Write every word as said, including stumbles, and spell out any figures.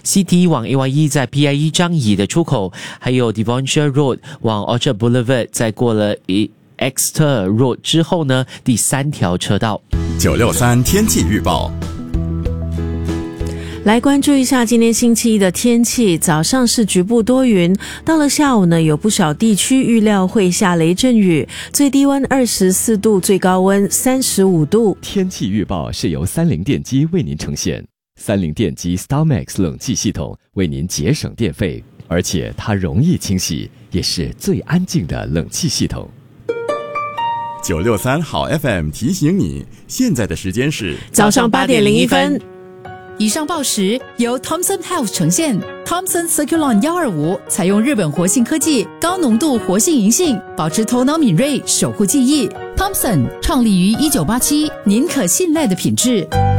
C T 往 A Y E 在 P I E 张仪的出口，还有 Devonshire Road 往 Orchard Boulevard 在过了 Exeter Road 之后呢，第三条车道。 九六三天气预报。 来关注一下今天星期一的天气，早上是局部多云，到了下午呢，有不少地区预料会下雷阵雨，最低温二十四度，最高温三十五度。 天气预报是由三菱电机为您呈现，三菱电机 StarMax 冷气系统为您节省电费，而且它容易清洗，也是最安静的冷气系统。 九六三好 F M 提醒你，现在的时间是早上八点零一分。 以上报时由 Thomson Health 呈现。 Thomson Circulon 一二五采用日本活性科技，高浓度活性银杏，保持头脑敏锐，守护记忆。Thomson 创立于一九八七，您可信赖的品质。